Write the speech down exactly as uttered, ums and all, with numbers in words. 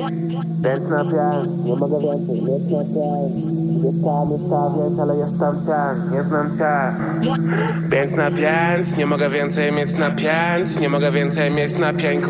Więc na pięć, nie mogę więcej, mieć na pięć. Dziecka mieszka więc, ale jestem cień, nie znam cię. Więc na pięć, nie mogę więcej mieć na pięć. Nie mogę więcej mieć na pięć.